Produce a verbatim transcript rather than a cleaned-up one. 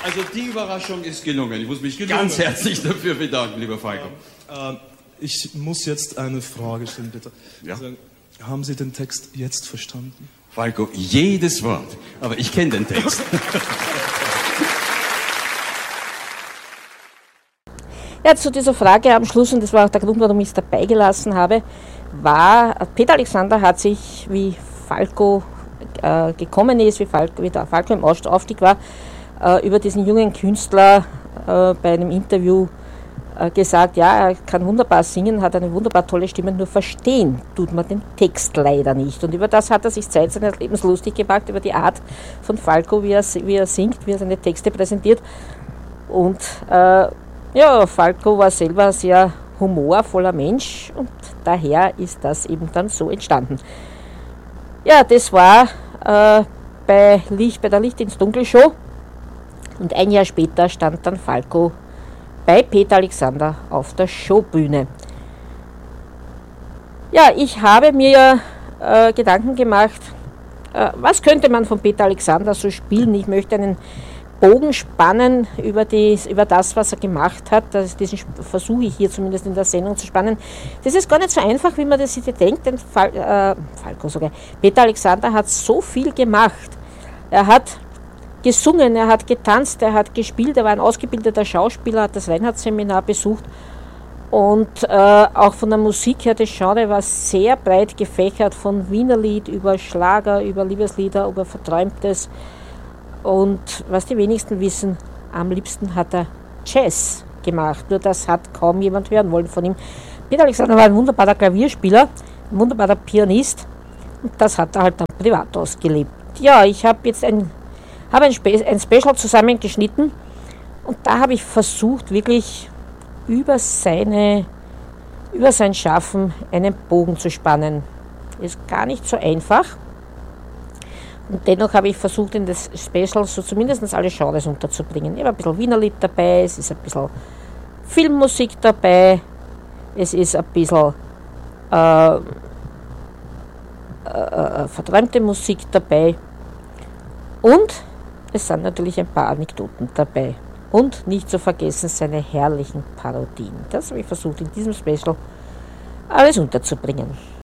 Also die Überraschung ist gelungen. Ich muss mich gelungen. Ganz herzlich dafür bedanken, lieber Falco. Ähm, ich muss jetzt eine Frage stellen, bitte. Ja? Also, haben Sie den Text jetzt verstanden? Falco, jedes Wort. Aber ich kenne den Text. Ja, zu dieser Frage am Schluss, und das war auch der Grund, warum ich es dabei gelassen habe, war, Peter Alexander hat sich, wie Falco äh, gekommen ist, wie Falco, wie der Falco im Aufstieg war, äh, über diesen jungen Künstler äh, bei einem Interview äh, gesagt, ja, er kann wunderbar singen, hat eine wunderbar tolle Stimme, nur verstehen tut man den Text leider nicht. Und über das hat er sich Zeit seines Lebens lustig gemacht, über die Art von Falco, wie er, wie er singt, wie er seine Texte präsentiert. Und äh, ja, Falco war selber ein sehr humorvoller Mensch und daher ist das eben dann so entstanden. Ja, das war äh, bei, Licht, bei der Licht ins Dunkel Show und ein Jahr später stand dann Falco bei Peter Alexander auf der Showbühne. Ja, ich habe mir äh, Gedanken gemacht, äh, was könnte man von Peter Alexander so spielen. Ich möchte einen Bogen spannen über, die, über das, was er gemacht hat. Das, diesen versuche ich hier zumindest in der Sendung zu spannen. Das ist gar nicht so einfach, wie man das sich denkt, denn Fal, äh, Falco sogar. Peter Alexander hat so viel gemacht. Er hat gesungen, er hat getanzt, er hat gespielt, er war ein ausgebildeter Schauspieler, hat das Reinhardt-Seminar besucht und äh, auch von der Musik her, das Genre war sehr breit gefächert, von Wienerlied über Schlager, über Liebeslieder, über Verträumtes. Und was die wenigsten wissen, am liebsten hat er Jazz gemacht. Nur das hat kaum jemand hören wollen von ihm. Peter Alexander war ein wunderbarer Klavierspieler, ein wunderbarer Pianist. Und das hat er halt dann privat ausgelebt. Ja, ich habe jetzt ein, habe ein, Spe ein Special zusammengeschnitten. Und da habe ich versucht, wirklich über, seine, über sein Schaffen einen Bogen zu spannen. Ist gar nicht so einfach. Und dennoch habe ich versucht, in das Special so zumindest alle Genres unterzubringen. Ich habe ein bisschen Wienerlied dabei, es ist ein bisschen Filmmusik dabei, es ist ein bisschen äh, äh, verträumte Musik dabei und es sind natürlich ein paar Anekdoten dabei. Und nicht zu vergessen seine herrlichen Parodien. Das habe ich versucht, in diesem Special alles unterzubringen.